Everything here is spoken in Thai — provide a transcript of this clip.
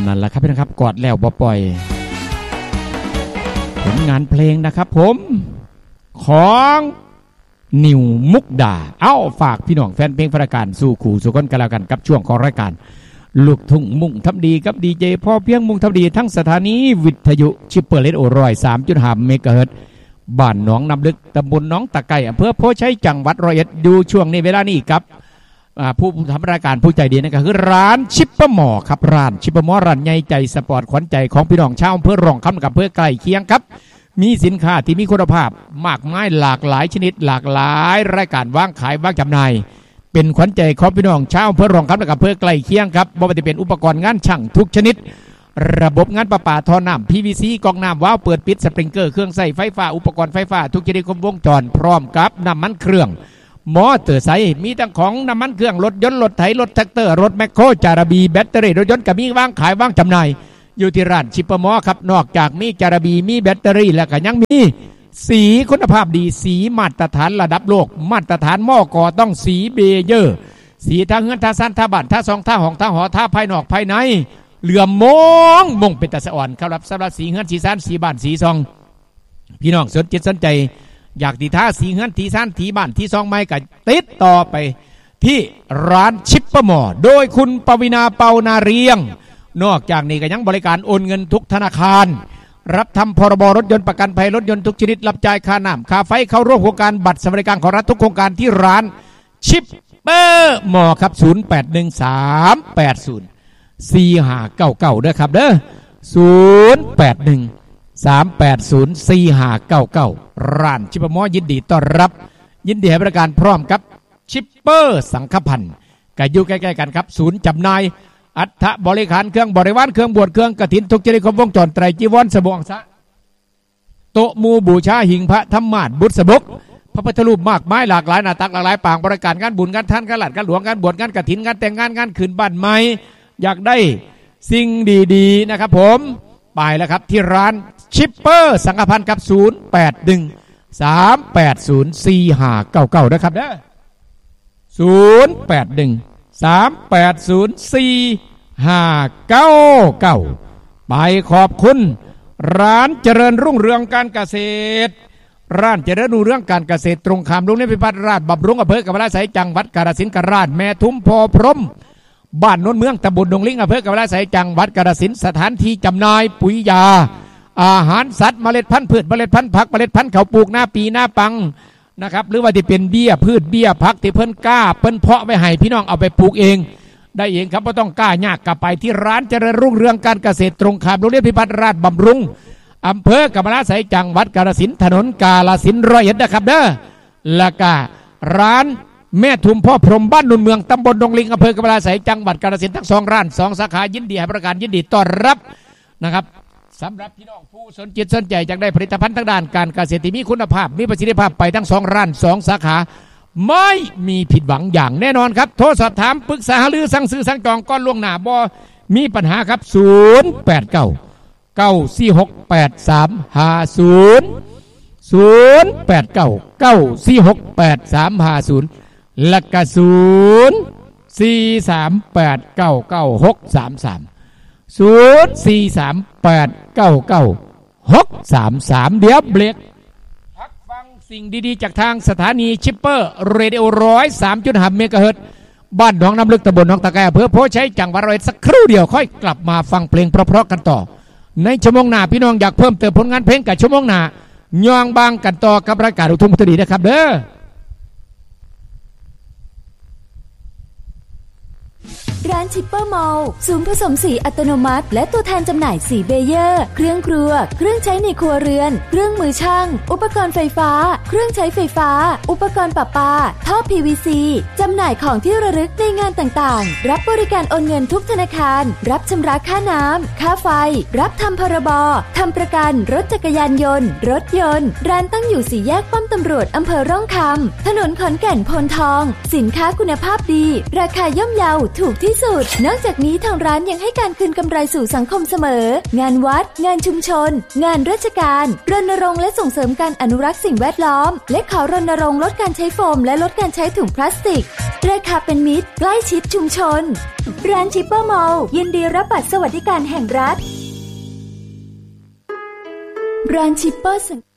นั่นแหละครับพี่นะครับกอดแล้วบ่ปล่อยผลงานเพลงนะครับผมของนิวมุกดาฝากพี่น้องแฟนเพลงรายการสู่ขู่สู่คนกันแล้วกันกับช่วงของรายการลูกทุ่งมุ่งทำดีกับดีเจพ่อเพียงมุ่งทำดีทั้งสถานีวิทยุชิปเปอร์เลสโอรอย 3.5 เมกะเฮิรตซ์บ้านหนองน้ำลึกตำบลหนองตะไก่อำเภอโพชัยจังหวัดร้อยเอ็ดดูช่วงนี้เวลานี้ครับผู้ทำรายการผู้ใจดีนั่นก็คือร้านชิปเปอร์หมอครับร้านชิปเปอร์หมอร้านใหญ่ใจสปอร์ตขวัญใจของพี่น้องชาวอำเภอร่องคำกับอำเภอใกล้เคียงครับมีสินค้าที่มีคุณภาพมากมายหลากหลายชนิดหลากหลายรายการวางขายวางจำหน่ายเป็นขวัญใจของพี่น้องชาวอำเภอร่องคำกับอำเภอใกล้เคียงครับบ่ว่าจะเป็นอุปกรณ์งานช่างทุกชนิดระบบงานประปาท่อน้ำ PVC กองน้ำว้าวเปิดปิดสปริงเกอร์เครื่องใส่ไฟฟ้าอุปกรณ์ไฟฟ้าทุกชนิดครบวงจรพร้อมกับน้ำมันเครื่องมอเตอร์ไซค์มีทั้งของน้ำมันเครื่องรถยนต์รถไถรถแท็กเตอร์รถแมคโครจาระบีแบตเตอรี่รถยนต์ก็มีวางขายวางจำหน่ายอยู่ที่ร้านชิปเปอร์หมอครับนอกจากมีจาระบีมีแบตเตอรี่แล้วก็ยังมีสีคุณภาพดีสีมาตรฐานระดับโลกมาตรฐานหม้อกอต้องสีเบเยอร์สีทางเฮือนทาซันทาบ้านทาซองทาห้องทาหอทาภายนอกภายในเหลื่อมมองเป็นตาสะอ่อนครับสำหรับสีเฮือนสีซันสีบ้านสีซองพี่น้องสนจิตสนใจอยากตีท่าสีเฮือนทีซันทีบ้านทีซองไม่ก็ติดต่อไปที่ร้านชิปเปอร์หมอโดยคุณปวินาเปานาเรียงนอกจากนี้ก็ยังบริการโอนเงินทุกธนาคารรับทำพรบรถยนต์ประกันภัยรถยนต์ทุกชนิดรับจ่ายค่าน้ำค่าไฟเข้าร่วมโครงการบัตรสวัสดิการของรัฐทุกโครงการที่ร้านชิปเปอร์หมอครับ0813804599ด้วยครับเด้อ0813804599ร้านชิปเปอร์หมอยินดีต้อนรับยินดีให้บริการพร้อมกับชิปเปอร์สังฆพันธ์ก็อยู่ใกล้ๆกันครับศูนย์จำหน่ายอัฐบริขารเครื่องบริวารเครื่องบวชเครื่องกฐินทุกชนิดครบวงจรไตรจีวรสบงสะโตมูบูชาหิ่งพระธรรมาสบุษบกพระพุทธรูปมากมายหลากหลายหน้าตักหลากหลายปางบริการงานบุญงานท่านงานหลัดงานหลวงงานบวชงานกฐินงานแต่งงานงานขืนบ้านใหม่อยากได้สิ่งดีๆนะครับผมไปแล้วครับที่ร้านชิปเปอร์สังฆพันธ์กับ0813804599นะครับเด้อ0813804599ไปขอบคุณร้านเจริญรุ่งเรืองการเกษตรร้านเจริญรุ่งเรืองการเกษตรตรงข้ามโรงเรียนพิพัฒน์ราชบำรุงอำเภอกำมะลาไสจังหวัดกาฬสินธุ์กราชแม่ทุมพอพรหมบ้านโนนเมืองตำบลดงลิงอำเภอกำมะลาไสจังหวัดกาฬสินธุ์สถานที่จำหน่ายปุ๋ยยาอาหารสัตว์เมล็ดพันธุ์พืชเมล็ดพันธุ์ผักเมล็ดพันธุ์ข้าวปลูกหน้าปีหน้าปังนะครับหรือว่าที่เป็นเบี้ยพืชเบี้ยผักที่เพิ่นกล้าเพิ่นเพาะไว้ให้พี่น้องเอาไปปลูกเองได้เองครับไม่ต้องกล้ายากกลับไปที่ร้านเจริญรุ่งเรืองการเกษตรตรงข้ามโรงเรียนพิพัฒน์ราชบำรุงอำเภอกำมะลาไสจังหวัดกาฬสินธุ์ถนนกาฬสินธุ์ร้อยเอ็ดนะครับเด้อแล้วก็ร้านแม่ทุมพ่อพรหมบ้านนุ่นเมืองตำบลดงลิงอำเภอกำมะลาไสจังหวัดกาฬสินธุ์ทั้ง2ร้าน2สาขายินดีให้บริการยินดีต้อนรับนะครับสำหรับพี่น้องผู้สนจิตสนใจอยากได้ผลิตภัณฑ์ทางด้านการเกษตรที่มีคุณภาพมีประสิทธิภาพไปทั้ง2ร้าน2สาขาไม่มีผิดหวังอย่างแน่นอนครับโทรสอบถามปรึกษาหรือสั่งซื้อสั่งจองก้อนล่วงหน้าบ่มีปัญหาครับ0899468350และก็0438999633เดี๋ยวเบรกพักฟังสิ่งดีๆจากทางสถานีชิปเปอร์เรดิโอ 103.5 เมกะเฮิรตซ์บ้านหนองน้ำลึกตำบลหนองตะไคร้อำเภอโพชัยจังหวัดร้อยเอ็ดสักครู่เดียวค่อยกลับมาฟังเพลงเพราะๆกันต่อในชั่วโมงหน้าพี่น้องอยากเพิ่มเติมผลงานเพลงกับชั่วโมงหน้าย่องบางกันต่อกับรายการลูกทุ่งพุทธดีนะครับเด้อร้านชิปเปอร์มอลล์ศูนย์ผสมสีอัตโนมัติและตัวแทนจำหน่ายสีเบเยอร์เครื่องครัวเครื่องใช้ในครัวเรือนเครื่องมือช่างอุปกรณ์ไฟฟ้าเครื่องใช้ไฟฟ้าอุปกรณ์ประปาท่อ PVC จำหน่ายของที่ระลึกในงานต่างๆรับบริการโอนเงินทุกธนาคารรับชำระค่าน้ำค่าไฟรับทำพรบทำประกันรถจักรยานยนต์รถยนต์ร้านตั้งอยู่4แยกป้อมตำรวจอำเภอร่องคำถนนขอนแก่นโพนทองสินค้าคุณภาพดีราคาย่อมเยาถูกที่ที่สุดนอกจากนี้ทางร้านยังให้การคืนกำไรสู่สังคมเสมองานวัดงานชุมชนงานราชการรณรงค์และส่งเสริมการอนุรักษ์สิ่งแวดล้อมและขอรณรงค์ลดการใช้โฟมและลดการใช้ถุงพลาสติกราคาเป็นมิตรใกล้ชิดชุมชนร้านชิปเปอร์มอลล์ยินดีรับบัตรสวัสดิการแห่งรัฐร้านชิปเปอร์